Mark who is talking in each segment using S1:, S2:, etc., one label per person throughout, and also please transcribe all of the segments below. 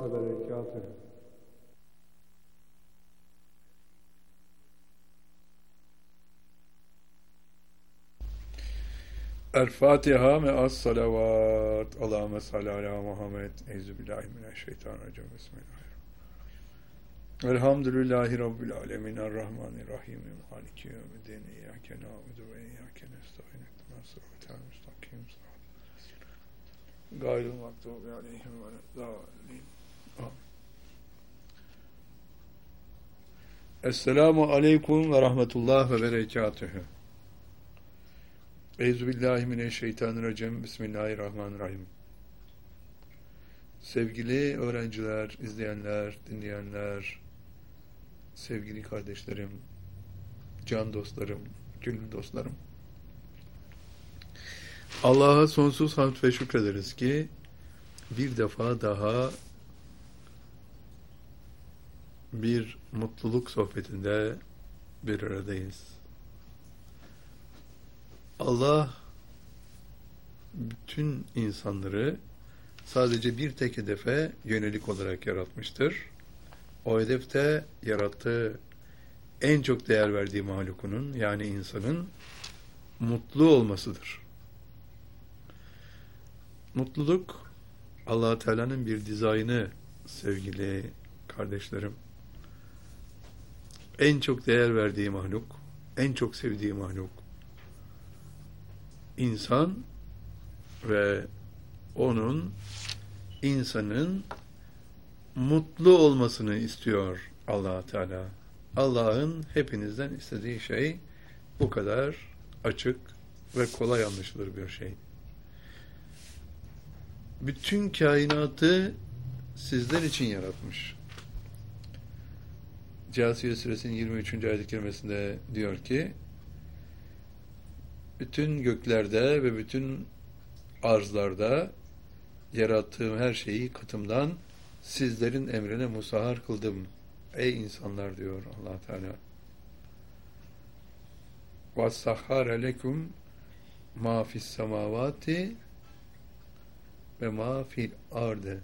S1: وبركاته. El-Fatiha me'as salavat. Allahümme salli ala Muhammed. Euzubillahimineşşeytanirracim. Bismillahirrahmanirrahim. Elhamdülillahi Rabbil alemin. Errahmanirrahim. Maliki yevmiddin. İyyâke na'budu ve iyyâke nestaîn. İhdinas sıratal müstakîm. Gayril mağdûbi aleyhim veleddâllîn. Esselamu aleyküm ve rahmetullah ve berekatühü. Euzubillahimineşşeytanirracim. Bismillahirrahmanirrahim. Sevgili öğrenciler, izleyenler, dinleyenler, sevgili kardeşlerim, can dostlarım, gönül dostlarım. Allah'a sonsuz hamd ve şükrederiz ki bir defa daha bir mutluluk sohbetinde bir aradayız. Allah bütün insanları sadece bir tek hedefe yönelik olarak yaratmıştır. O hedefte yarattığı en çok değer verdiği mahlukunun, yani insanın mutlu olmasıdır. Mutluluk Allah Teala'nın bir dizaynı sevgili kardeşlerim. En çok değer verdiği mahluk, en çok sevdiği mahluk İnsan ve insanın mutlu olmasını istiyor Allah Teala. Allah'ın hepinizden istediği şey bu kadar açık ve kolay anlaşılır bir şey. Bütün kainatı sizler için yaratmış. Câsiye Suresinin 23. ayet-i kerimesinde diyor ki, bütün göklerde ve bütün arzlarda yarattığım her şeyi katımdan sizlerin emrine musahhar kıldım. Ey insanlar diyor Allah Teala. وَسَّخَّرَ لَكُمْ مَا فِي السَّمَاوَاتِ وَمَا فِي الْأَرْضِ.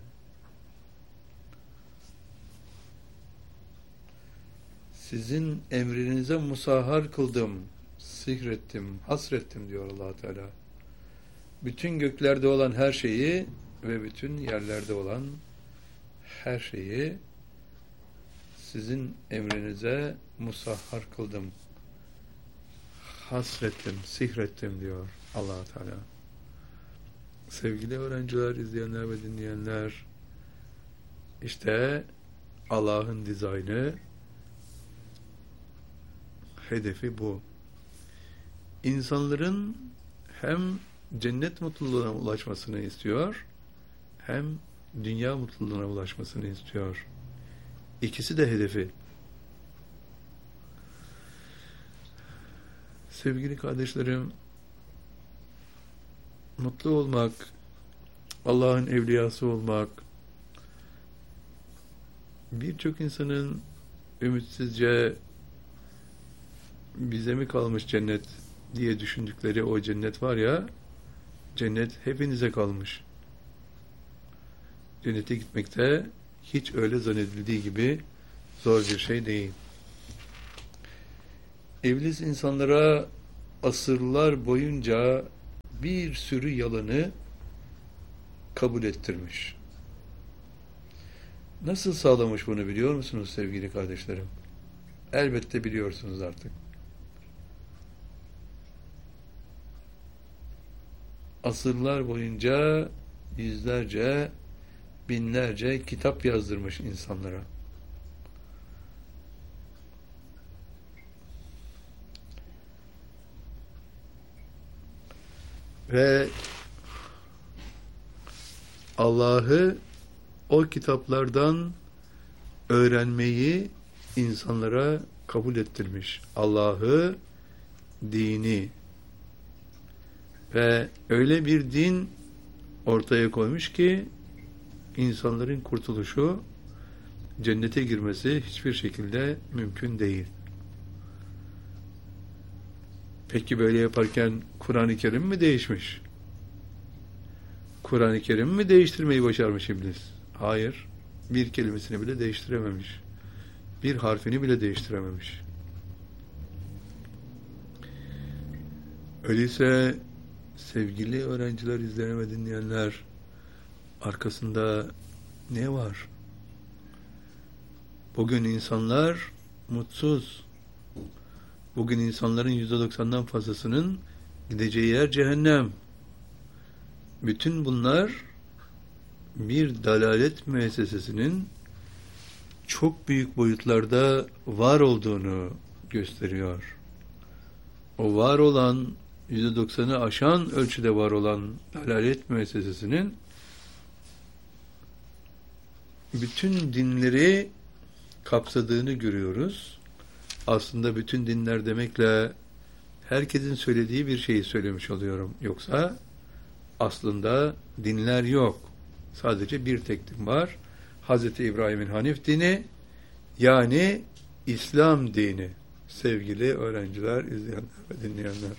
S1: Sizin emrinize musahhar kıldım, sihrettim, hasrettim diyor Allah Teala. Bütün göklerde olan her şeyi ve bütün yerlerde olan her şeyi sizin emrinize musahhar kıldım, hasrettim, sihrettim diyor Allah Teala. Sevgili öğrenciler, izleyenler ve dinleyenler, işte Allah'ın dizaynı, hedefi bu. İnsanların hem cennet mutluluğuna ulaşmasını istiyor, hem dünya mutluluğuna ulaşmasını istiyor. İkisi de hedefi. Sevgili kardeşlerim, mutlu olmak, Allah'ın evliyası olmak, birçok insanın ümitsizce bize mi kalmış cennet diye düşündükleri o cennet var ya, cennet hepinize kalmış. Cennete gitmekte hiç öyle zannedildiği gibi zor bir şey değil. İblis insanlara asırlar boyunca bir sürü yalanı kabul ettirmiş. Nasıl sağlamış bunu biliyor musunuz sevgili kardeşlerim? Elbette biliyorsunuz artık. Asırlar boyunca yüzlerce, binlerce kitap yazdırmış insanlara. Ve Allah'ı o kitaplardan öğrenmeyi insanlara kabul ettirmiş. Allah'ı, dini ve öyle bir din ortaya koymuş ki insanların kurtuluşu, cennete girmesi hiçbir şekilde mümkün değil. Peki böyle yaparken Kur'an-ı Kerim mi değişmiş? Kur'an-ı Kerim mi değiştirmeyi başarmış iblis? Hayır. bir kelimesini bile değiştirememiş. Bir harfini bile değiştirememiş. Öyleyse sevgili öğrenciler, izleyen ve dinleyenler, arkasında ne var? Bugün insanlar mutsuz. Bugün insanların %90'dan fazlasının gideceği yer cehennem. Bütün bunlar bir dalalet müessesesinin çok büyük boyutlarda var olduğunu gösteriyor. O var olan, %90'ı aşan ölçüde var olan dalalet müessesesinin bütün dinleri kapsadığını görüyoruz. Aslında bütün dinler demekle herkesin söylediği bir şeyi söylemiş oluyorum. Yoksa aslında dinler yok. Sadece bir tek din var. Hz. İbrahim'in Hanif dini, yani İslam dini. Sevgili öğrenciler, izleyenler ve dinleyenler.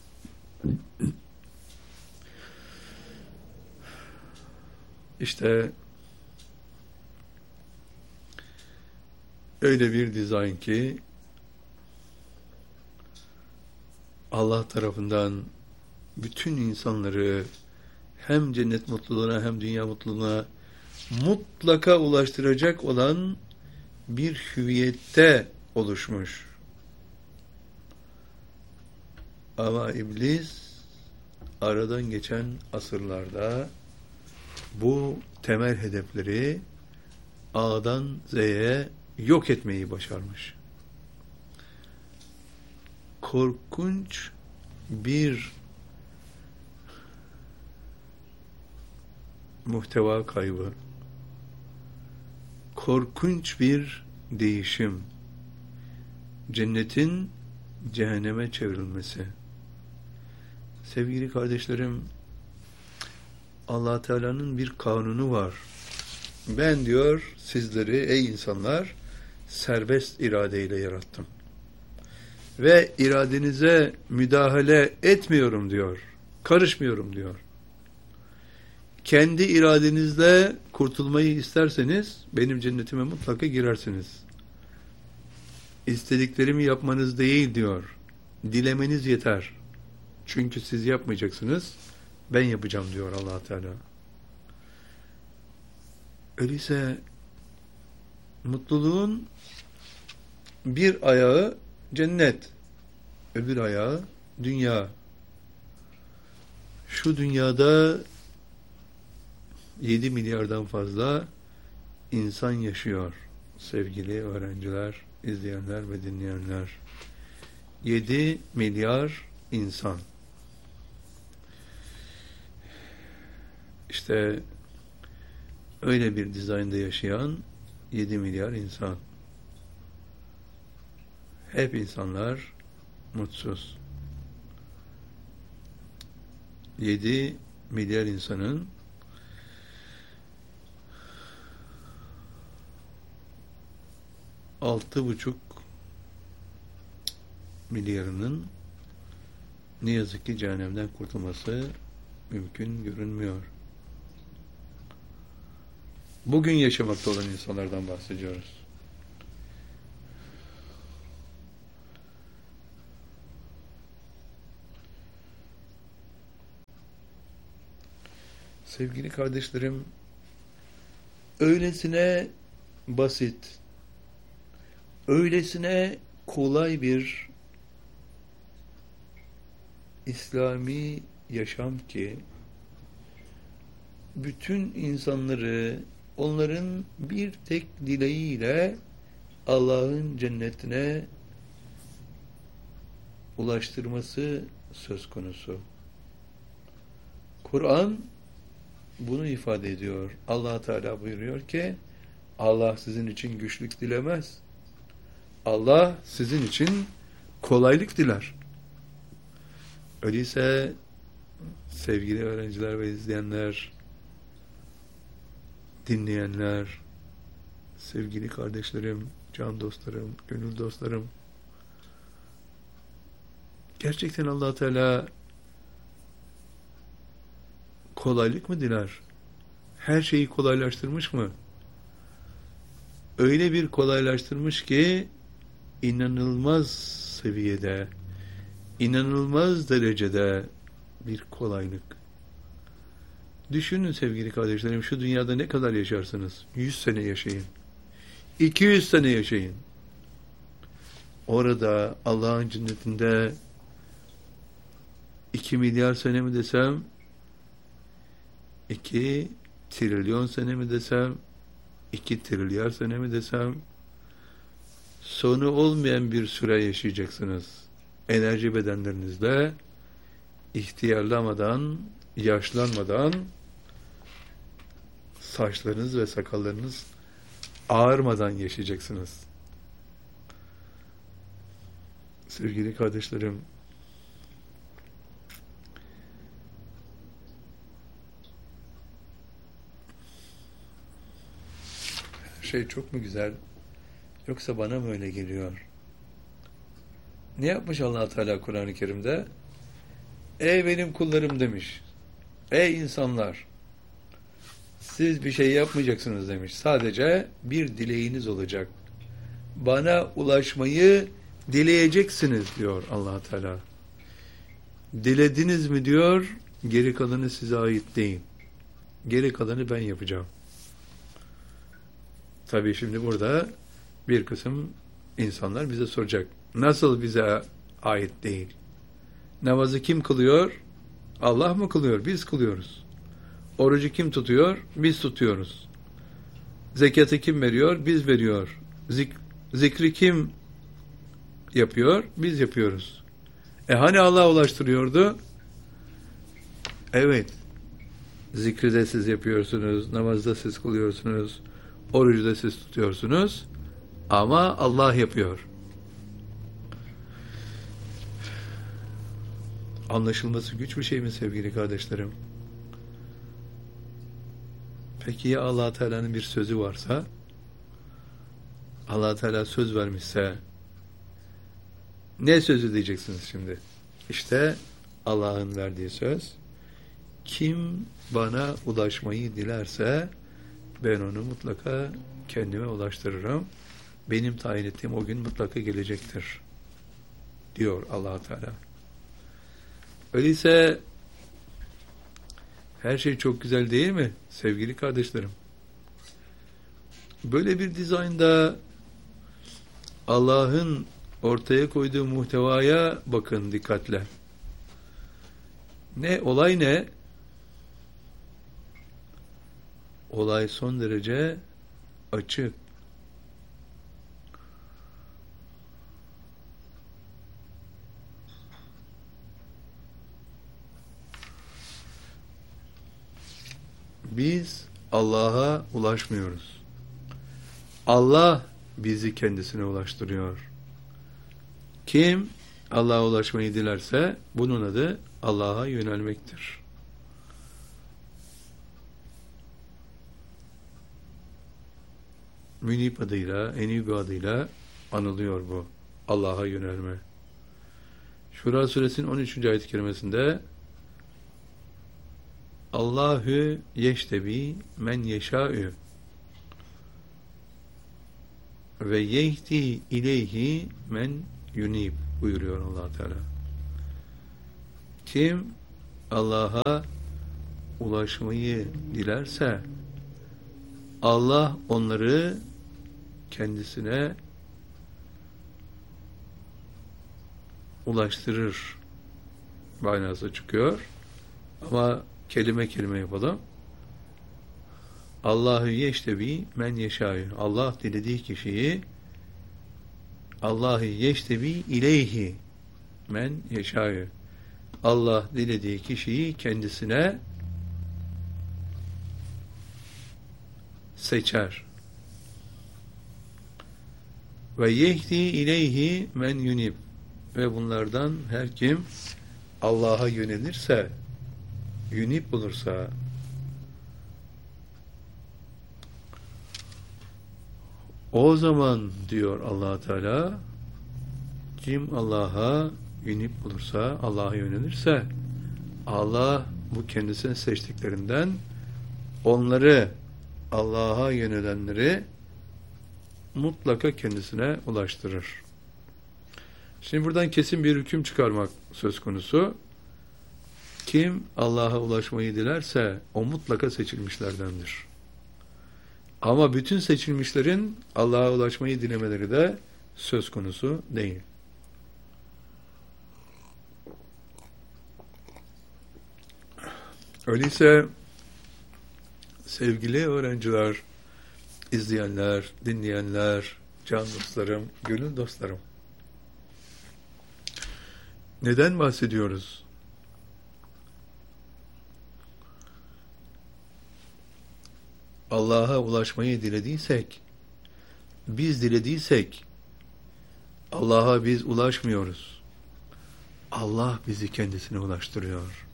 S1: İşte öyle bir dizayn ki Allah tarafından bütün insanları hem cennet mutluluğuna hem dünya mutluluğuna mutlaka ulaştıracak olan bir hüviyette oluşmuş. Ama iblis aradan geçen asırlarda bu temel hedefleri A'dan Z'ye yok etmeyi başarmış. Korkunç bir muhteva kaybı, korkunç bir değişim, cennetin cehenneme çevrilmesi. Sevgili kardeşlerim, Allah Teala'nın bir kanunu var. Ben diyor sizleri ey insanlar serbest iradeyle yarattım. Ve iradenize müdahale etmiyorum diyor. Karışmıyorum diyor. Kendi iradenizle kurtulmayı isterseniz benim cennetime mutlaka girersiniz. İstediklerimi yapmanız değil diyor. Dilemeniz yeter. Çünkü siz yapmayacaksınız. Ben yapacağım diyor Allah Teala. Öyleyse mutluluğun bir ayağı cennet, öbür ayağı dünya. Şu dünyada 7 milyardan fazla insan yaşıyor. Sevgili öğrenciler, izleyenler ve dinleyenler. 7 milyar insan. İşte öyle bir dizaynda yaşayan 7 milyar insan. Hep insanlar mutsuz. 7 milyar insanın 6,5 milyarının ne yazık ki cehennemden kurtulması mümkün görünmüyor. Bugün yaşamakta olan insanlardan bahsediyoruz. Sevgili kardeşlerim, öylesine basit, öylesine kolay bir İslami yaşam ki bütün insanları onların bir tek dileğiyle Allah'ın cennetine ulaştırması söz konusu. Kur'an bunu ifade ediyor. Allah Teala buyuruyor ki Allah sizin için güçlük dilemez. Allah sizin için kolaylık diler. Öyleyse sevgili öğrenciler ve izleyenler, dinleyenler, sevgili kardeşlerim, can dostlarım, gönül dostlarım, gerçekten Allah Teala kolaylık mı diler? Her şeyi kolaylaştırmış mı? öyle bir kolaylaştırmış ki inanılmaz seviyede, inanılmaz derecede bir kolaylık. Düşünün sevgili kardeşlerim, şu dünyada ne kadar yaşarsınız? 100 sene yaşayın. 200 sene yaşayın. Orada Allah'ın cennetinde 2 milyar sene mi desem, 2 trilyon sene mi desem, 2 trilyar sene mi desem, sonu olmayan bir süre yaşayacaksınız. Enerji bedenlerinizde ihtiyarlamadan, yaşlanmadan, saçlarınız ve sakallarınız ağarmadan yaşayacaksınız. Sevgili kardeşlerim, şey çok mu güzel, yoksa bana mı öyle geliyor? Ne yapmış Allah Teala Kur'an-ı Kerim'de? Ey benim kullarım demiş. Ey insanlar, siz bir şey yapmayacaksınız demiş. Sadece bir dileğiniz olacak. Bana ulaşmayı dileyeceksiniz diyor Allah Teala. Dilediniz mi diyor, geri kalanı size ait değil. Geri kalanı ben yapacağım. Tabii şimdi burada bir kısım insanlar bize soracak. Nasıl bize ait değil? Namazı kim kılıyor? Allah mı kılıyor? Biz kılıyoruz. Orucu kim tutuyor? Biz tutuyoruz. Zekatı kim veriyor? Biz veriyor. Zikri kim yapıyor? Biz yapıyoruz. Hani Allah ulaştırıyordu? Evet. Zikri de siz yapıyorsunuz, namazda siz kılıyorsunuz, orucu da siz tutuyorsunuz. Ama Allah yapıyor. Anlaşılması güç bir şey mi sevgili kardeşlerim? Peki ya Allah Teala'nın bir sözü varsa, Allah Teala söz vermişse, ne sözü diyeceksiniz şimdi? İşte Allah'ın verdiği söz, kim bana ulaşmayı dilerse ben onu mutlaka kendime ulaştırırım. Benim tayin ettiğim o gün mutlaka gelecektir diyor Allah Teala. Öyleyse her şey çok güzel değil mi sevgili kardeşlerim? Böyle bir dizaynda Allah'ın ortaya koyduğu muhtevaya bakın dikkatle. Olay ne? Olay son derece açık. Biz Allah'a ulaşmıyoruz. Allah bizi kendisine ulaştırıyor. Kim Allah'a ulaşmayı dilerse bunun adı Allah'a yönelmektir. Münib adıyla, Enib adıyla anılıyor bu. Allah'a yönelme. Şura suresinin 13. ayet-i kerimesinde Allahü yeştebi men yeşâ'ü ve yehdi ileyhi men yunib buyuruyor Allah Teala. Kim Allah'a ulaşmayı dilerse Allah onları kendisine ulaştırır manası çıkıyor. Ama kelime kelime yapalım. Allahu yeştebi men yeşâ'ü. Allah dilediği kişiyi Allahu yeştebi ileyhi men yeşâ'ü. Allah dilediği kişiyi kendisine seçer. Ve yehdi ileyhi men yunib. Ve bunlardan her kim Allah'a yönelirse, yunib bulursa, o zaman diyor Allah Teala, kim Allah'a yunib bulursa, Allah'a yönelirse, Allah bu kendisine seçtiklerinden onları, Allah'a yönelenleri mutlaka kendisine ulaştırır. Şimdi buradan kesin bir hüküm çıkarmak söz konusu. Kim Allah'a ulaşmayı dilerse o mutlaka seçilmişlerdendir. Ama bütün seçilmişlerin Allah'a ulaşmayı dilemeleri de söz konusu değil. Öyleyse sevgili öğrenciler, izleyenler, dinleyenler, can dostlarım, gönül dostlarım, neden bahsediyoruz? Allah'a ulaşmayı dilediysek, biz dilediysek, Allah'a biz ulaşmıyoruz. Allah bizi kendisine ulaştırıyor.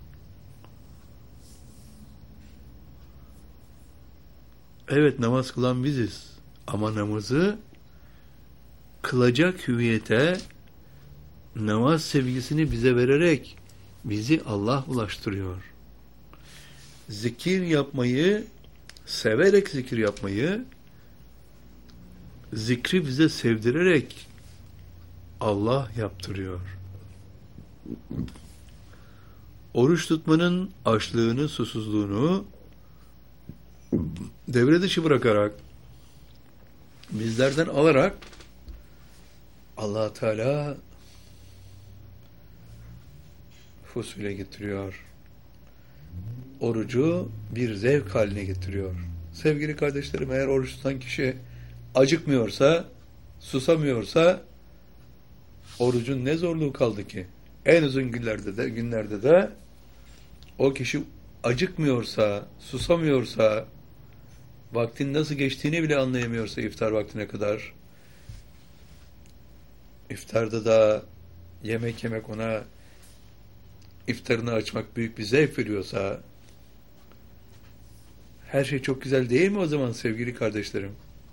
S1: Evet, namaz kılan biziz. Ama namazı kılacak hüviyete, namaz sevgisini bize vererek bizi Allah ulaştırıyor. Zikir yapmayı, severek zikir yapmayı, zikri bize sevdirerek Allah yaptırıyor. Oruç tutmanın açlığını, susuzluğunu devre dışı bırakarak, bizlerden alarak Allah Teala fusule getiriyor. Orucu bir zevk haline getiriyor. Sevgili kardeşlerim, eğer oruç tutan kişi acıkmıyorsa, susamıyorsa orucun ne zorluğu kaldı ki? En uzun günlerde de o kişi acıkmıyorsa, susamıyorsa, vaktin nasıl geçtiğini bile anlayamıyorsa iftar vaktine kadar, iftarda da yemek yemek ona iftarını açmak büyük bir zevk veriyorsa, her şey çok güzel değil mi o zaman sevgili kardeşlerim?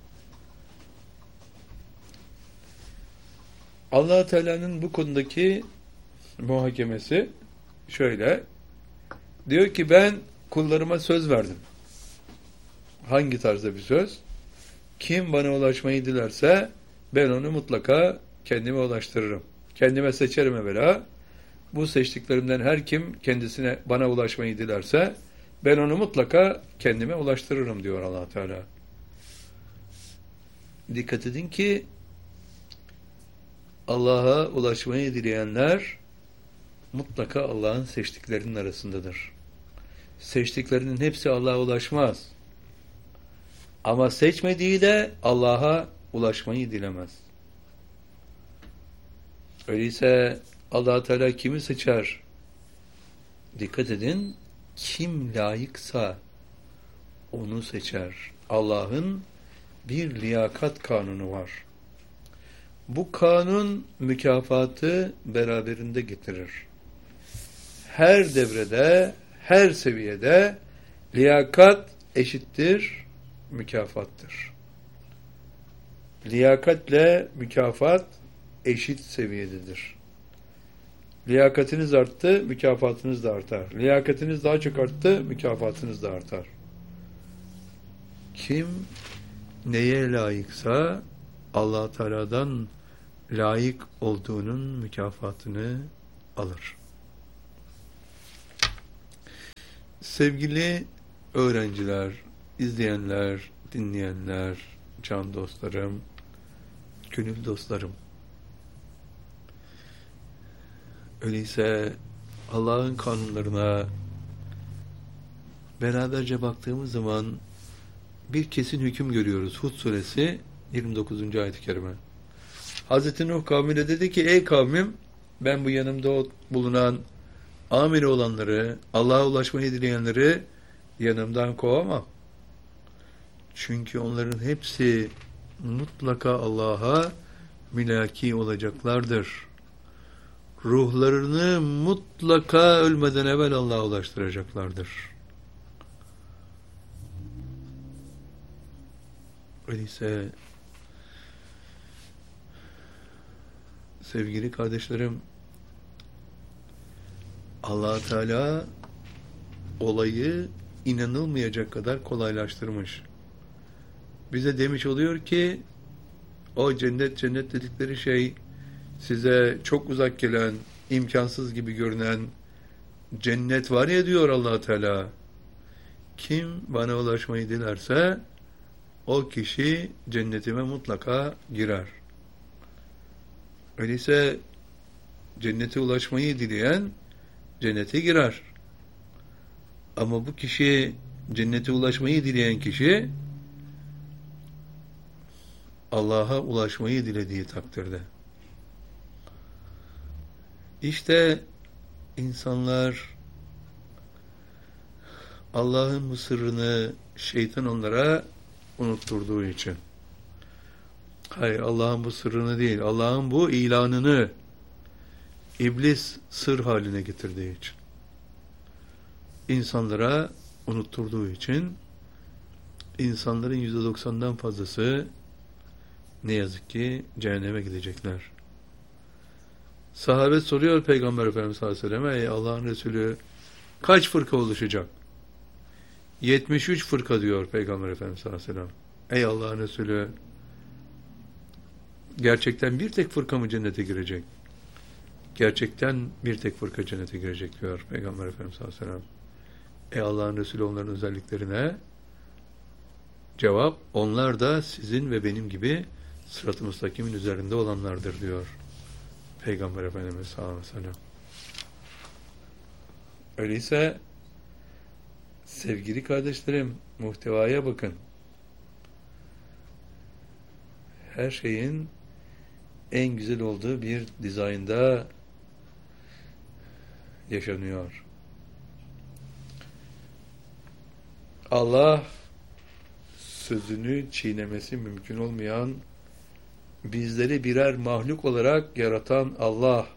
S1: Allah Teala'nın bu konudaki muhakemesi şöyle. Diyor ki ben kullarıma söz verdim. Hangi tarzda bir söz? Kim bana ulaşmayı dilerse ben onu mutlaka kendime ulaştırırım. Kendime seçerim evvela. Bu seçtiklerimden her kim kendisine bana ulaşmayı dilerse ben onu mutlaka kendime ulaştırırım diyor Allah Teala. Dikkat edin ki Allah'a ulaşmayı dileyenler mutlaka Allah'ın seçtiklerinin arasındadır. Seçtiklerinin hepsi Allah'a ulaşmaz. Ama seçmediği de Allah'a ulaşmayı dilemez. Öyleyse Allah Teala kimi seçer? Dikkat edin, kim layıksa onu seçer. Allah'ın bir liyakat kanunu var. Bu kanun mükafatı beraberinde getirir. Her devrede, her seviyede liyakat eşittir mükafattır. Liyakatle mükafat eşit seviyededir. Liyakatiniz arttı, mükafatınız da artar. Liyakatiniz daha çok arttı, mükafatınız da artar. Kim neye layıksa Allah Teala'dan layık olduğunun mükafatını alır. Sevgili öğrenciler, izleyenler, dinleyenler, can dostlarım, gönül dostlarım. Öyleyse Allah'ın kanunlarına beraberce baktığımız zaman bir kesin hüküm görüyoruz. Hud suresi 29. ayet-i kerime. Hazreti Nuh kavmine dedi ki ey kavmim ben bu yanımda bulunan amiri olanları, Allah'a ulaşmayı dileyenleri yanımdan kovamam. Çünkü onların hepsi mutlaka Allah'a mülaki olacaklardır. Ruhlarını mutlaka ölmeden evvel Allah'a ulaştıracaklardır. Öyleyse sevgili kardeşlerim, Allah Teala olayı inanılmayacak kadar kolaylaştırmış. Bize demiş oluyor ki O cennet dedikleri şey size çok uzak gelen, imkansız gibi görünen cennet var ya diyor Allah Teala. Kim bana ulaşmayı dilerse o kişi cennetime mutlaka girer. Öyleyse cennete ulaşmayı dileyen cennete girer. Ama bu kişi, cennete ulaşmayı dileyen kişi Allah'a ulaşmayı dilediği takdirde. İşte insanlar Allah'ın bu sırrını şeytan onlara unutturduğu için. Hayır, Allah'ın bu sırrını değil, Allah'ın bu ilanını İblis sır haline getirdiği için. İnsanlara unutturduğu için insanların %90'dan fazlası ne yazık ki cehenneme gidecekler. Sahabe soruyor Peygamber Efendimiz sallallahu aleyhi ve sellem, ey Allah'ın Resulü, kaç fırka oluşacak? 73 fırka diyor Peygamber Efendimiz sallallahu aleyhi ve sellem. Ey Allah'ın Resulü, gerçekten bir tek fırka mı cennete girecek? Gerçekten bir tek fırka cennete girecek diyor Peygamber Efendimiz sallallahu aleyhi ve sellem. Ey Allah'ın Resulü, onların özelliklerine cevap, onlar da sizin ve benim gibi sırat-ı müstakimin üzerinde olanlardır diyor Peygamber Efendimiz sallallahu aleyhi ve sellem. Öyleyse sevgili kardeşlerim, muhtevaya bakın. Her şeyin en güzel olduğu bir dizaynda yaşanıyor. Allah sözünü çiğnemesi mümkün olmayan, bizleri birer mahluk olarak yaratan Allah,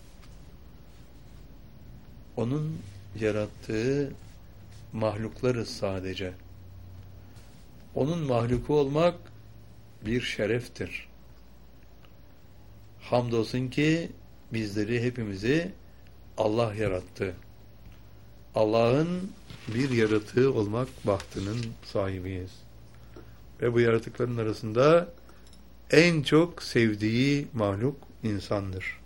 S1: onun yarattığı mahluklarız sadece. Onun mahluku olmak bir şereftir. Hamdolsun ki bizleri, hepimizi Allah yarattı. Allah'ın bir yaratığı olmak bahtının sahibiyiz. Ve bu yaratıkların arasında en çok sevdiği mahluk insandır.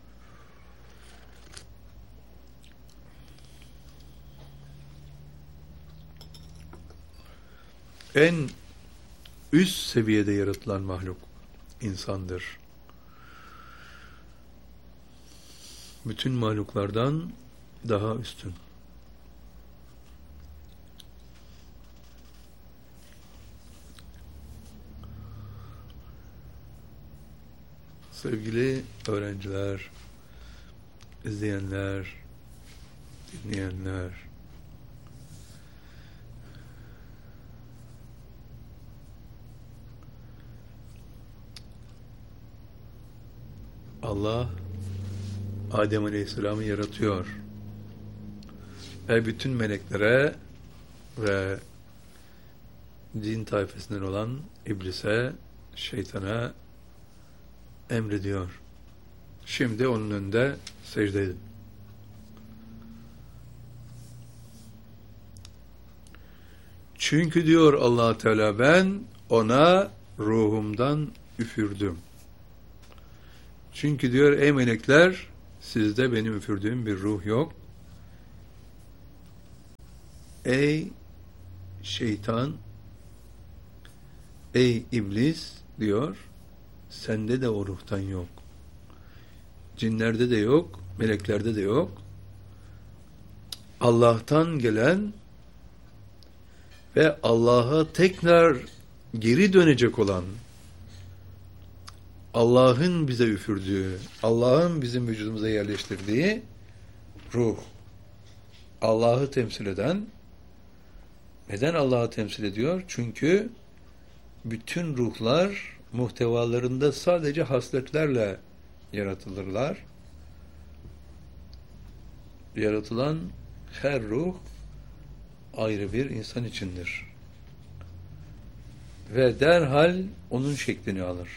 S1: En üst seviyede yaratılan mahluk insandır. Bütün mahluklardan daha üstün. Sevgili öğrenciler, izleyenler, dinleyenler, Allah Adem Aleyhisselam'ı yaratıyor ve bütün meleklere ve cin tayfasından olan İblis'e, şeytana emrediyor. Şimdi onun önünde secde edin. Çünkü diyor Allah Teala, ben ona ruhumdan üfürdüm. Çünkü diyor, ey melekler, sizde benim üfürdüğüm bir ruh yok. Ey şeytan, ey iblis diyor, sende de o ruhtan yok. Cinlerde de yok, meleklerde de yok. Allah'tan gelen ve Allah'a tekrar geri dönecek olan, Allah'ın bize üfürdüğü, Allah'ın bizim vücudumuza yerleştirdiği ruh. Allah'ı temsil eden. Neden Allah'ı temsil ediyor? Çünkü bütün ruhlar muhtevalarında sadece hasletlerle yaratılırlar. Yaratılan her ruh ayrı bir insan içindir. Ve derhal onun şeklini alır.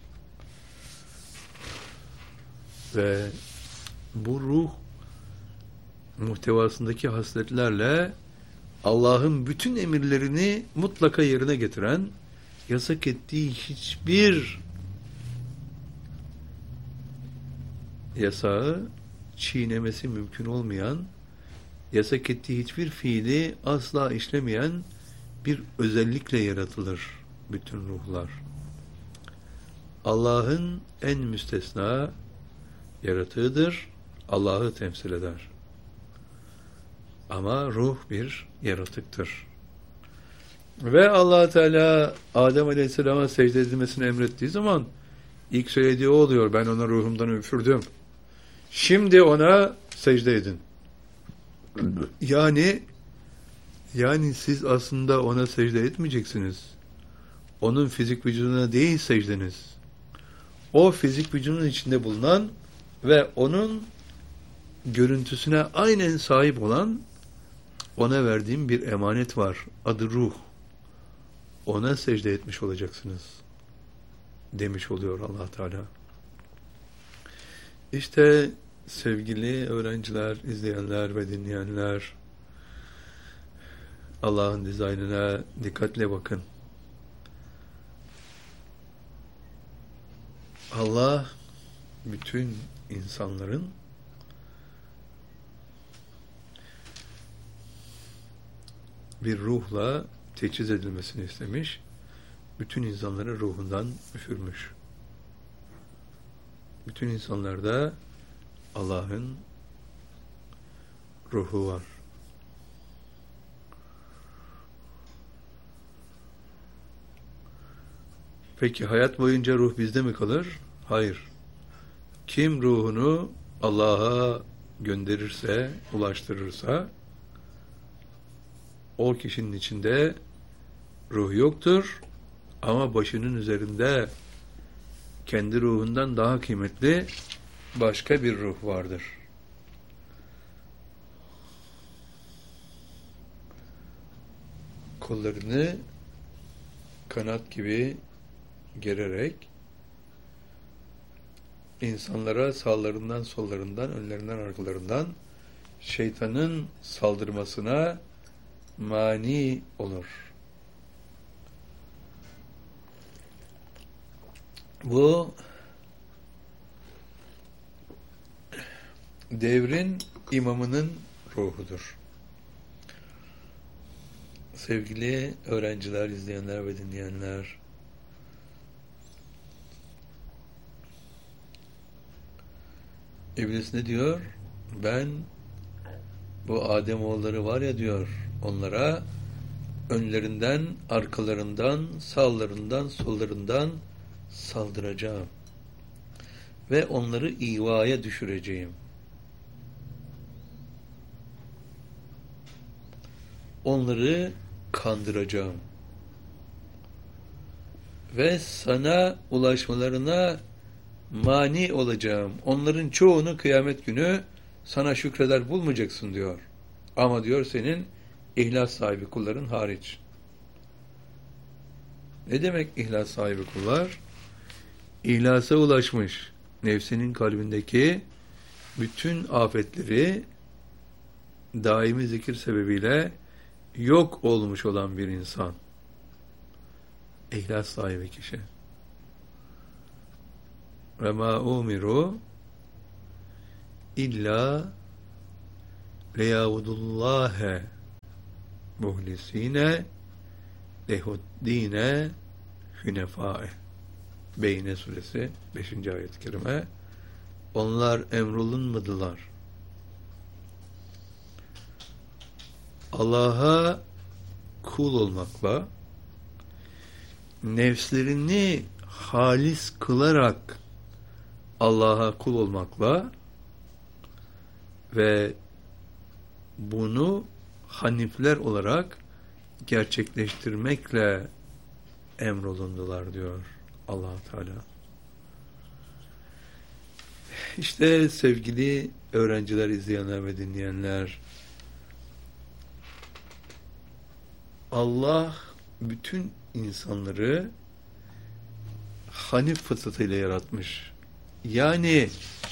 S1: Ve bu ruh muhtevasındaki hasletlerle Allah'ın bütün emirlerini mutlaka yerine getiren, yasak ettiği hiçbir yasağı çiğnemesi mümkün olmayan, yasak ettiği hiçbir fiili asla işlemeyen bir özellikle yaratılır bütün ruhlar. Allah'ın en müstesna yaratığıdır. Allah'ı temsil eder. Ama ruh bir yaratıktır. Ve Allah Teala Adem Aleyhisselam'a secde edilmesini emrettiği zaman ilk söylediği o oluyor. Ben ona ruhumdan üfürdüm. Şimdi ona secde edin. Yani siz aslında ona secde etmeyeceksiniz. Onun fizik vücuduna değil secdeniz. O fizik vücudunun içinde bulunan ve onun görüntüsüne aynen sahip olan, ona verdiğim bir emanet var. Adı ruh. Ona secde etmiş olacaksınız demiş oluyor Allah Teala. İşte sevgili öğrenciler, izleyenler ve dinleyenler, Allah'ın dizaynına dikkatle bakın. Allah bütün insanların bir ruhla teçhiz edilmesini istemiş. Bütün insanları ruhundan üfürmüş. Bütün insanlarda Allah'ın ruhu var. Peki hayat boyunca ruh bizde mi kalır? Hayır. Kim ruhunu Allah'a gönderirse, ulaştırırsa, o kişinin içinde ruh yoktur ama başının üzerinde kendi ruhundan daha kıymetli başka bir ruh vardır. Kollarını kanat gibi gererek insanlara sağlarından, sollarından, önlerinden, arkalarından şeytanın saldırmasına mani olur. Bu devrin imamının ruhudur. Sevgili öğrenciler, izleyenler ve dinleyenler, İblis ne diyor? Ben bu Ademoğulları var ya diyor, onlara önlerinden, arkalarından, sağlarından, sollarından saldıracağım. Ve onları ivaya düşüreceğim. Onları kandıracağım. Ve sana ulaşmalarına mani olacağım. Onların çoğunu kıyamet günü sana şükreder bulmayacaksın diyor. Ama diyor senin ihlas sahibi kulların hariç. Ne demek ihlas sahibi kullar? İhlasa ulaşmış, nefsinin kalbindeki bütün afetleri daimi zikir sebebiyle yok olmuş olan bir insan. İhlas sahibi kişi. Ve ma umiru illa liyabudullâhe muhlisîne lehuddîne hünefâe. Beyne suresi 5. ayet-i kerime. Onlar emrolunmadılar. Allah'a kul olmakla, nefslerini halis kılarak Allah'a kul olmakla ve bunu hanifler olarak gerçekleştirmekle emrolundular diyor Allah Teala. İşte sevgili öğrenciler, izleyenler ve dinleyenler, Allah bütün insanları hanif fıtratıyla yaratmış. Yani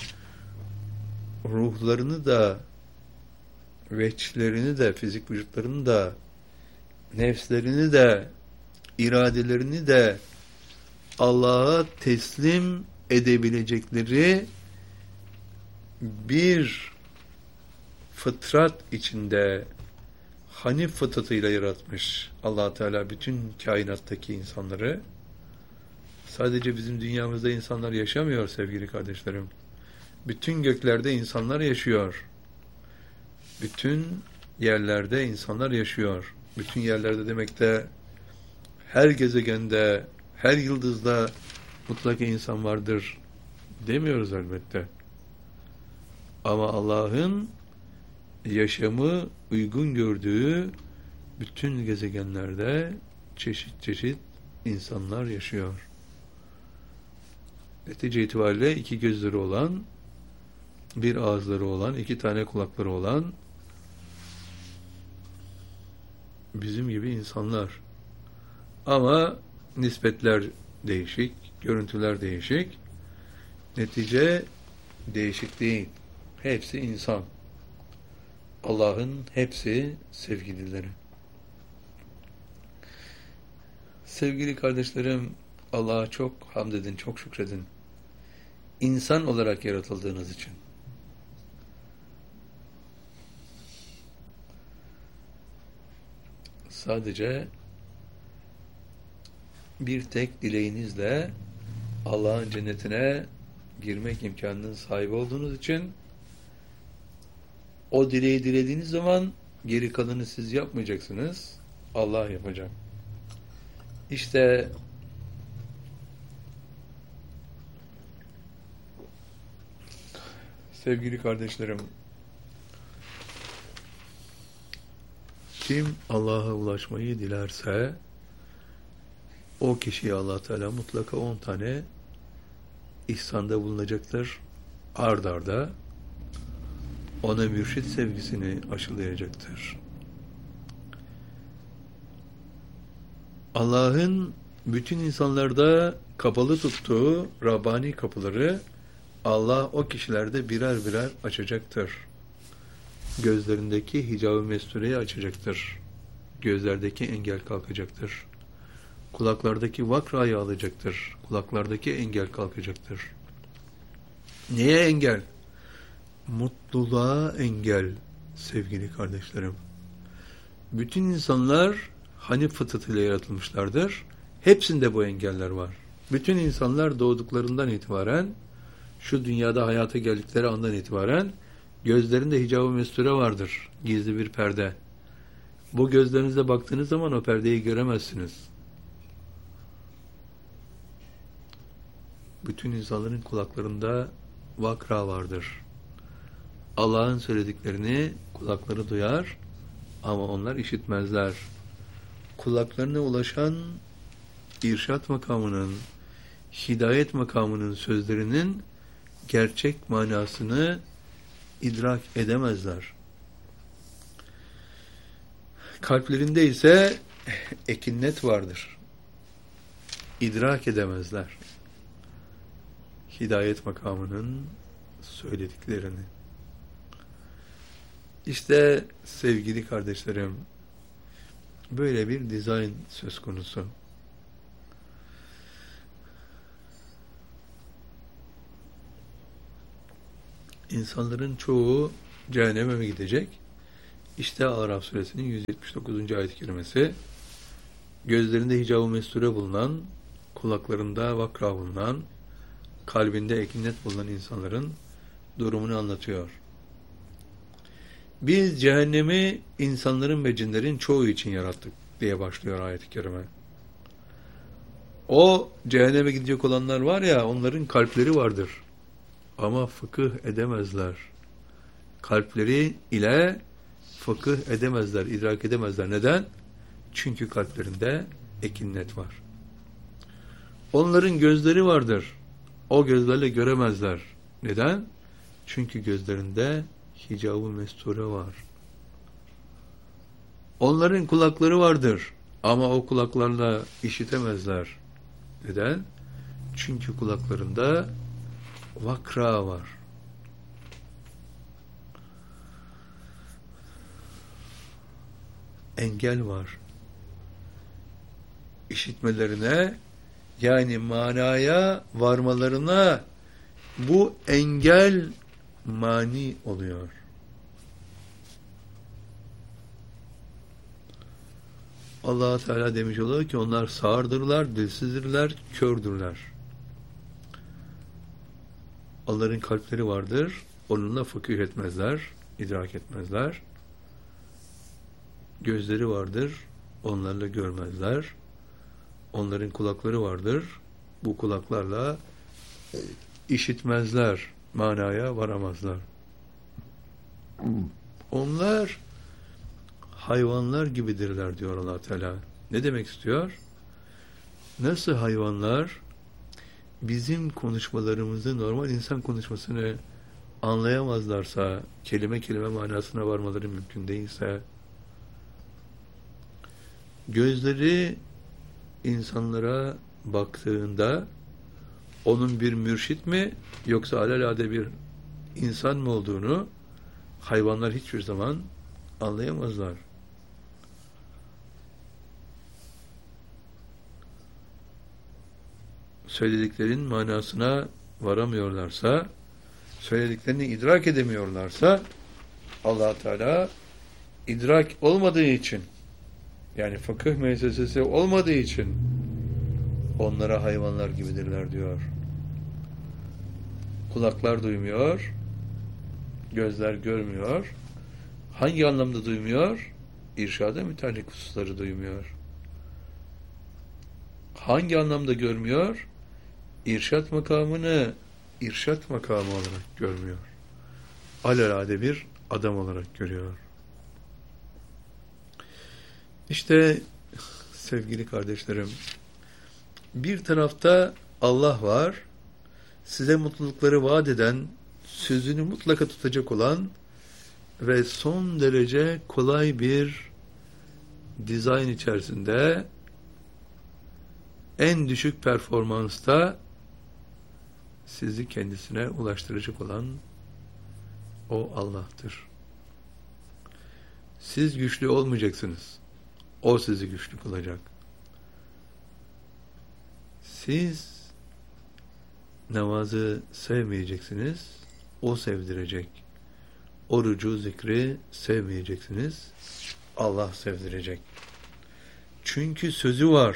S1: ruhlarını da, veçlerini de, fizik vücutlarını da, nefslerini de, iradelerini de Allah'a teslim edebilecekleri bir fıtrat içinde Hanif fıtratıyla yaratmış Allah Teala bütün kainattaki insanları. Sadece bizim dünyamızda insanlar yaşamıyor sevgili kardeşlerim. Bütün göklerde insanlar yaşıyor. Bütün yerlerde insanlar yaşıyor. Bütün yerlerde demek de her gezegende, her yıldızda mutlaka insan vardır demiyoruz elbette. Ama Allah'ın yaşamı uygun gördüğü bütün gezegenlerde çeşit çeşit insanlar yaşıyor. Netice itibariyle iki gözleri olan, bir ağızları olan, iki tane kulakları olan bizim gibi insanlar. Ama nispetler değişik, görüntüler değişik. Netice değişik değil. Hepsi insan. Allah'ın hepsi sevgilileri. Sevgili kardeşlerim, Allah'a çok hamd edin, çok şükredin. İnsan olarak yaratıldığınız için. Sadece bir tek dileğinizle Allah'ın cennetine girmek imkanının sahibi olduğunuz için o dileği dilediğiniz zaman geri kalanı siz yapmayacaksınız. Allah yapacak. İşte sevgili kardeşlerim, kim Allah'a ulaşmayı dilerse o kişiye Allah Teala mutlaka 10 tane ihsanda bulunacaktır. Ard arda ona mürşit sevgisini aşılayacaktır. Allah'ın bütün insanlarda kapalı tuttuğu Rabbani kapıları Allah o kişilerde birer birer açacaktır. Gözlerindeki hicab-ı mestureyi açacaktır. Gözlerdeki engel kalkacaktır. Kulaklardaki vakrayı alacaktır. Kulaklardaki engel kalkacaktır. Neye engel? Mutluluğa engel sevgili kardeşlerim. Bütün insanlar Hanif fıtratıyla yaratılmışlardır. Hepsinde bu engeller var. Bütün insanlar doğduklarından itibaren, şu dünyada hayata geldikleri andan itibaren gözlerinde hicab-ı mesture vardır. Gizli bir perde. Bu gözlerinize baktığınız zaman o perdeyi göremezsiniz. Bütün insanların kulaklarında vakra vardır. Allah'ın söylediklerini kulakları duyar ama onlar işitmezler. Kulaklarına ulaşan irşat makamının, hidayet makamının sözlerinin gerçek manasını idrak edemezler. Kalplerinde ise ekinnet vardır. İdrak edemezler. Hidayet makamının söylediklerini. İşte sevgili kardeşlerim, böyle bir dizayn söz konusu. İnsanların çoğu cehenneme mi gidecek? İşte Araf suresinin 179. ayet-i kerimesi, gözlerinde hicab-ı mesture bulunan, kulaklarında vakra bulunan, kalbinde ekinnet bulunan insanların durumunu anlatıyor. Biz cehennemi insanların ve cinlerin çoğu için yarattık diye başlıyor ayet-i kerime. O cehenneme gidecek olanlar var ya, onların kalpleri vardır. Ama fıkıh edemezler. Kalpleri ile fıkıh edemezler, idrak edemezler. Neden? Çünkü kalplerinde ekinnet var. Onların gözleri vardır. O gözlerle göremezler. Neden? Çünkü gözlerinde hicab-ı mesture var. Onların kulakları vardır. Ama o kulaklarla işitemezler. Neden? Çünkü kulaklarında vakra var. Engel var. İşitmelerine, yani manaya varmalarına bu engel mani oluyor. Allah Teala demiş oluyor ki onlar sağırdırlar, dilsizdirler, kördürler. Onların kalpleri vardır, onunla fıkıh etmezler, idrak etmezler. Gözleri vardır, onlarla görmezler. Onların kulakları vardır, bu kulaklarla işitmezler, manaya varamazlar. Onlar hayvanlar gibidirler diyor Allah Teala. Ne demek istiyor? Nasıl hayvanlar bizim konuşmalarımızı, normal insan konuşmasını anlayamazlarsa, kelime kelime manasına varmaları mümkün değilse, gözleri insanlara baktığında onun bir mürşit mi yoksa alelade bir insan mı olduğunu hayvanlar hiçbir zaman anlayamazlar. Söylediklerin manasına varamıyorlarsa, söylediklerini idrak edemiyorlarsa Allah Teala idrak olmadığı için, yani fıkıh müessesesi olmadığı için onlara hayvanlar gibidirler diyor. Kulaklar duymuyor, gözler görmüyor. Hangi anlamda duymuyor? İrşada müteallik hususları duymuyor. Hangi anlamda görmüyor? İrşat makamını irşat makamı olarak görmüyor. Alelade bir adam olarak görüyor. İşte sevgili kardeşlerim, bir tarafta Allah var, size mutlulukları vaat eden, sözünü mutlaka tutacak olan ve son derece kolay bir dizayn içerisinde en düşük performansta sizi kendisine ulaştıracak olan o Allah'tır. Siz güçlü olmayacaksınız. O sizi güçlü kılacak. Siz namazı sevmeyeceksiniz. O sevdirecek. Orucu, zikri sevmeyeceksiniz. Allah sevdirecek. Çünkü sözü var.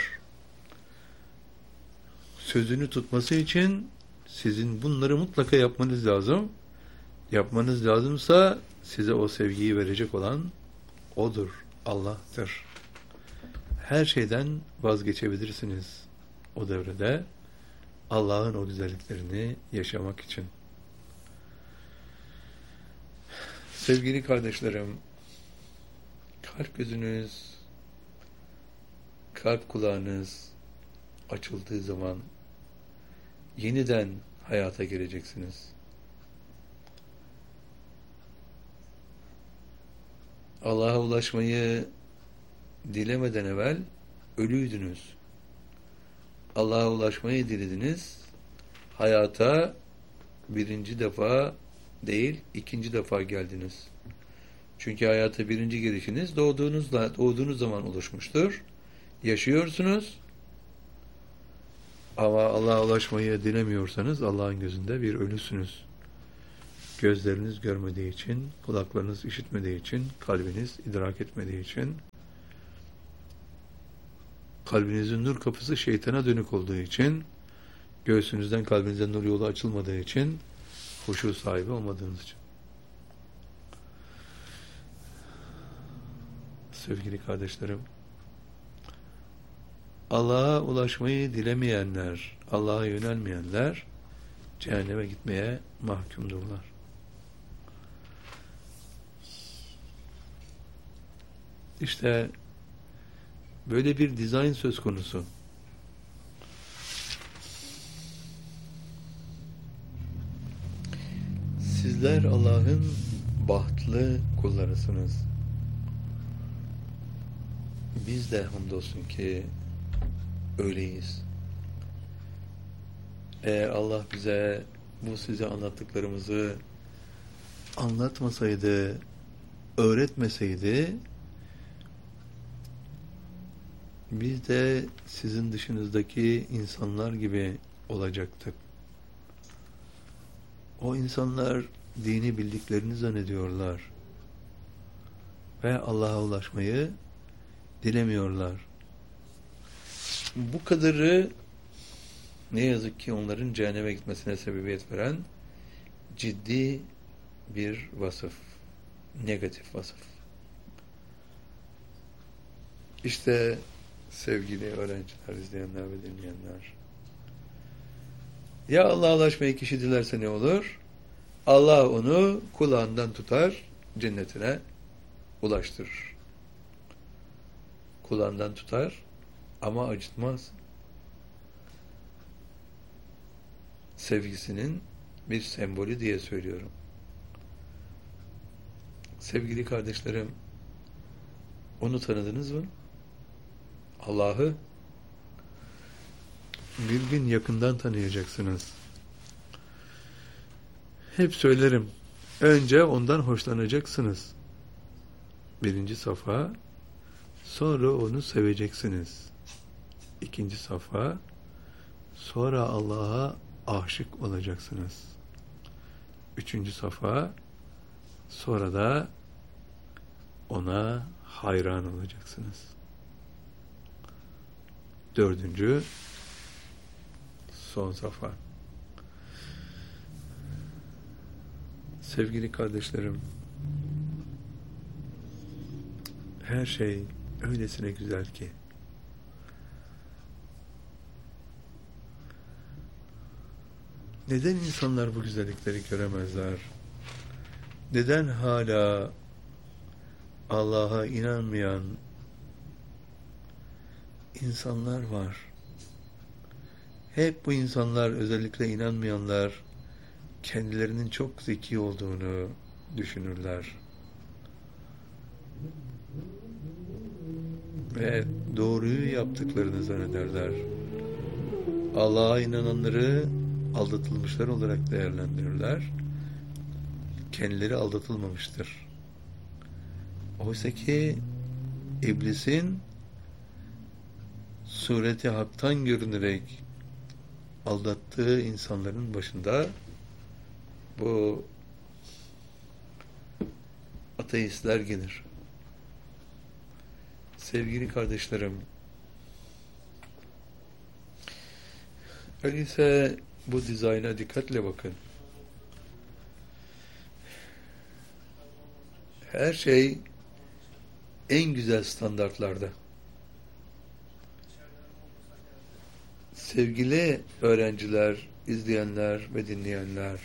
S1: Sözünü tutması için sizin bunları mutlaka yapmanız lazım. Yapmanız lazımsa size o sevgiyi verecek olan O'dur, Allah'tır. Her şeyden vazgeçebilirsiniz o devrede. Allah'ın o güzelliklerini yaşamak için. Sevgili kardeşlerim, kalp gözünüz, kalp kulağınız açıldığı zaman yeniden hayata gireceksiniz. Allah'a ulaşmayı dilemeden evvel ölüydünüz. Allah'a ulaşmayı dilediniz. Hayata birinci defa değil, ikinci defa geldiniz. Çünkü hayata birinci girişiniz doğduğunuz zaman oluşmuştur. Yaşıyorsunuz. Ama Allah'a ulaşmayı dilemiyorsanız Allah'ın gözünde bir ölüsünüz. Gözleriniz görmediği için, kulaklarınız işitmediği için, kalbiniz idrak etmediği için, kalbinizin nur kapısı şeytana dönük olduğu için, göğsünüzden kalbinize nur yolu açılmadığı için, huşu sahibi olmadığınız için. Sevgili kardeşlerim, Allah'a ulaşmayı dilemeyenler, Allah'a yönelmeyenler cehenneme gitmeye mahkumdurlar. İşte böyle bir dizayn söz konusu. Sizler Allah'ın bahtlı kullarısınız. Biz de hamdolsun ki öyleyiz. Eğer Allah bize bu size anlattıklarımızı anlatmasaydı, öğretmeseydi, biz de sizin dışınızdaki insanlar gibi olacaktık. O insanlar dini bildiklerini zannediyorlar. Ve Allah'a ulaşmayı dilemiyorlar. Bu kadarı ne yazık ki onların cehenneme gitmesine sebebiyet veren ciddi bir vasıf. Negatif vasıf. İşte sevgili öğrenciler, izleyenler ve dinleyenler, ya Allah'a ulaşmayı kişi dilerse ne olur? Allah onu kulağından tutar, cennetine ulaştırır. Kulağından tutar ama acıtmaz. Sevgisinin bir sembolü diye söylüyorum. Sevgili kardeşlerim, onu tanıdınız mı? Allah'ı bir gün yakından tanıyacaksınız. Hep söylerim, önce ondan hoşlanacaksınız. Birinci safha, sonra onu seveceksiniz. İkinci safha, sonra Allah'a aşık olacaksınız. Üçüncü safha, sonra da ona hayran olacaksınız. Dördüncü, son safha. Sevgili kardeşlerim, her şey öylesine güzel ki, neden insanlar bu güzellikleri göremezler? Neden hala Allah'a inanmayan insanlar var? Hep bu insanlar, özellikle inanmayanlar, kendilerinin çok zeki olduğunu düşünürler. Ve doğruyu yaptıklarını zannederler. Allah'a inananları aldatılmışlar olarak değerlendirirler. Kendileri aldatılmamıştır. Oysa ki iblisin sureti haktan görünerek aldattığı insanların başında bu ateistler gelir. Sevgili kardeşlerim, öyleyse bu dizayna dikkatle bakın. Her şey en güzel standartlarda. Sevgili öğrenciler, izleyenler ve dinleyenler,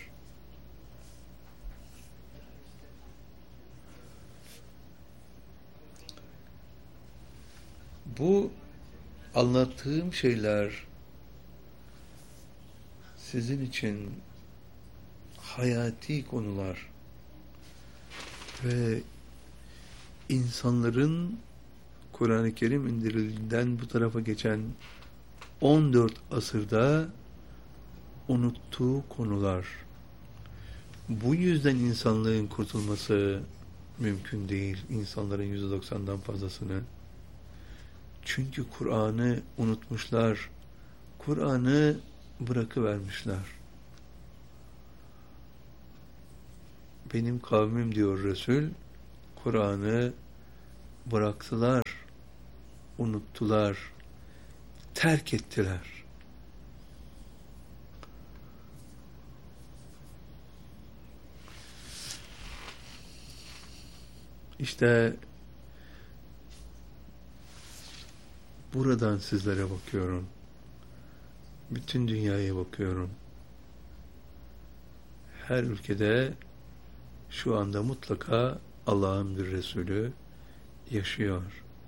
S1: bu anlattığım şeyler sizin için hayati konular ve insanların Kur'an-ı Kerim indirildiğinden bu tarafa geçen 14 asırda unuttuğu konular. Bu yüzden insanlığın kurtulması mümkün değil. İnsanların %90'dan fazlasını. Çünkü Kur'an'ı unutmuşlar. Kur'an'ı bırakıvermişler. Benim kavmim diyor Resul, Kur'an'ı bıraktılar, unuttular, terk ettiler. İşte buradan sizlere bakıyorum. Bütün dünyaya bakıyorum. Her ülkede şu anda mutlaka Allah'ın bir Resulü yaşıyor.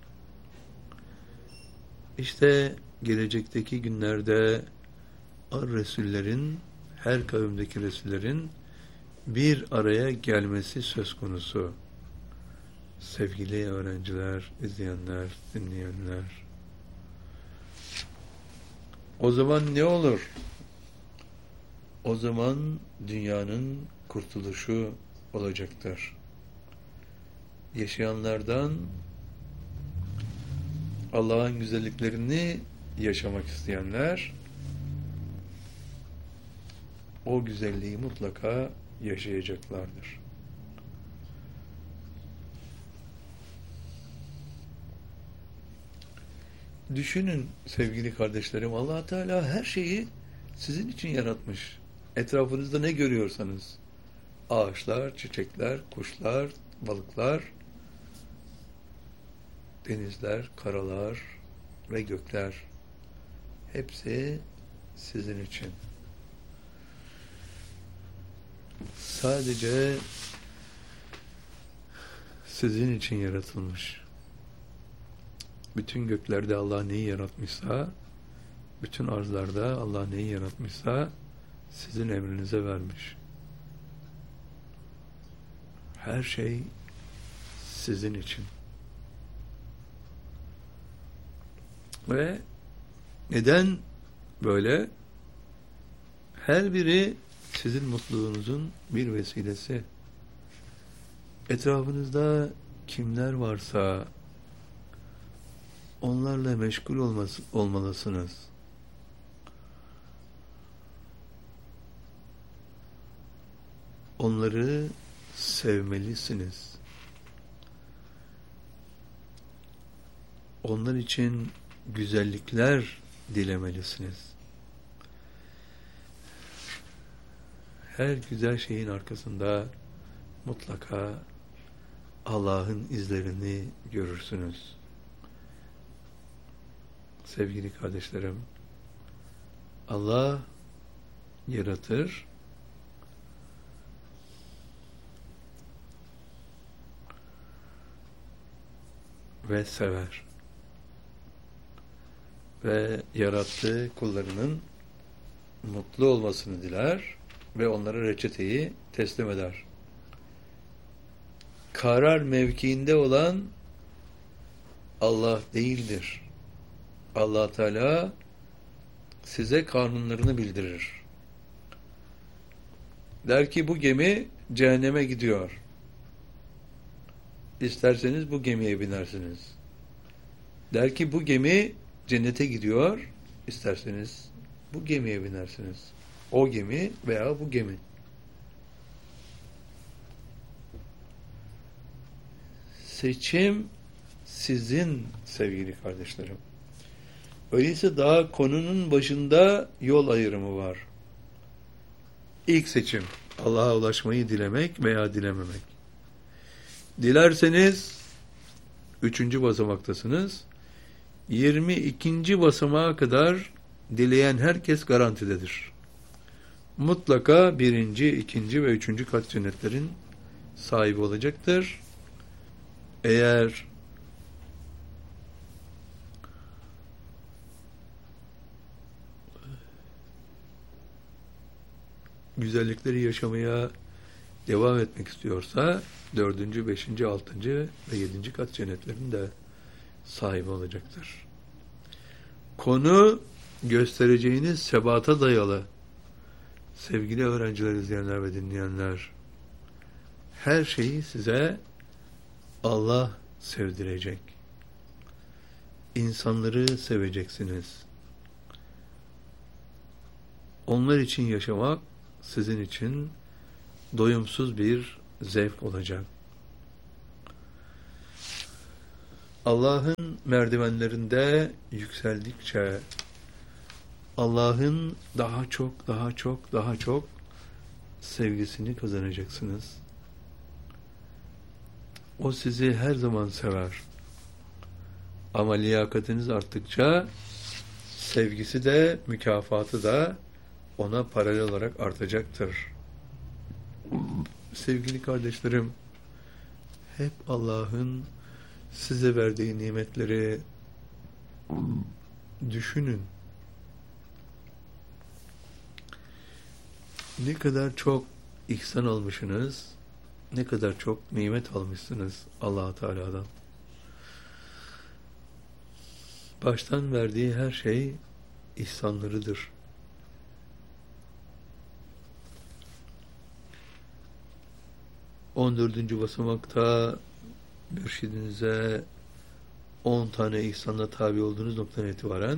S1: İşte gelecekteki günlerde Resullerin, her kavimdeki Resullerin bir araya gelmesi söz konusu. Sevgili öğrenciler, izleyenler, dinleyenler. O zaman ne olur? O zaman dünyanın kurtuluşu olacaktır. Yaşayanlardan Allah'ın güzelliklerini yaşamak isteyenler o güzelliği mutlaka yaşayacaklardır. Düşünün sevgili kardeşlerim, Allah Teala her şeyi sizin için yaratmış. Etrafınızda ne görüyorsanız, ağaçlar, çiçekler, kuşlar, balıklar, denizler, karalar ve gökler, hepsi sizin için. Sadece sizin için yaratılmış. Bütün göklerde Allah neyi yaratmışsa, bütün arzlarda Allah neyi yaratmışsa sizin emrinize vermiş. Her şey sizin için. Ve neden böyle? Her biri sizin mutluluğunuzun bir vesilesi. Etrafınızda kimler varsa onlarla meşgul olmalısınız. Onları sevmelisiniz. Onlar için güzellikler dilemelisiniz. Her güzel şeyin arkasında mutlaka Allah'ın izlerini görürsünüz. Sevgili kardeşlerim, Allah yaratır, ve sever. Ve yarattığı kullarının mutlu olmasını diler ve onlara reçeteyi teslim eder. Karar mevkiinde olan Allah değildir. Allah Teala size kanunlarını bildirir. Der ki bu gemi cehenneme gidiyor. İsterseniz bu gemiye binersiniz. Der ki bu gemi cennete gidiyor. İsterseniz bu gemiye binersiniz. O gemi veya bu gemi. Seçim sizin sevgili kardeşlerim. Öyleyse daha konunun başında yol ayrımı var. İlk seçim Allah'a ulaşmayı dilemek veya dilememek. Dilerseniz 3. basamaktasınız. 22. basamağa kadar dileyen herkes garantidedir. Mutlaka 1., 2. ve 3. kat cennetlerin sahibi olacaktır. Eğer güzellikleri yaşamaya devam etmek istiyorsa 4., 5., 6. ve 7. kat cennetlerin de sahibi olacaktır. Konu göstereceğiniz sebata dayalı. Sevgili öğrenciler, izleyenler ve dinleyenler, her şeyi size Allah sevdirecek. İnsanları seveceksiniz. Onlar için yaşamak sizin için doyumsuz bir zevk olacak. Allah'ın merdivenlerinde yükseldikçe Allah'ın daha çok sevgisini kazanacaksınız. O sizi her zaman sever. Ama liyakatiniz arttıkça sevgisi de, mükafatı da ona paralel olarak artacaktır. Sevgili kardeşlerim, hep Allah'ın size verdiği nimetleri düşünün. Ne kadar çok ihsan almışsınız, ne kadar çok nimet almışsınız Allah Teala'dan. Baştan verdiği her şey ihsanlarıdır. On 14. basamakta mürşidinize 10 tane ihsanla tabi olduğunuz noktadan itibaren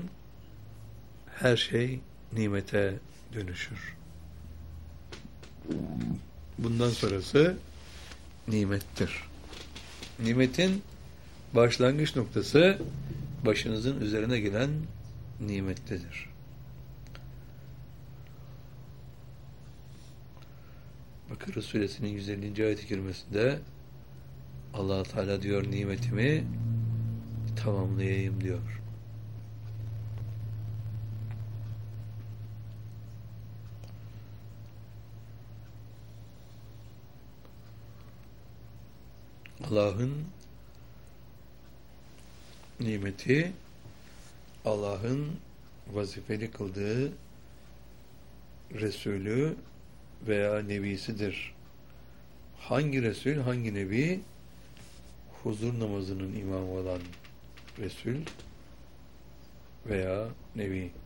S1: her şey nimete dönüşür. bundan sonrası nimettir. Nimetin başlangıç noktası başınızın üzerine gelen nimettedir. Bakara suresinin 150. ayet-i kerimesinde Allah Teala diyor, nimetimi tamamlayayım diyor. Allah'ın nimeti, Allah'ın vazifeli kıldığı Resulü veya Nebisidir. Hangi Resul, hangi Nebi? Huzur namazının imamı olan Resul veya Nebi.